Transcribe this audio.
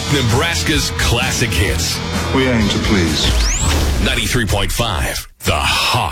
Nebraska's classic hits. We aim to please. 93.5, The Hot.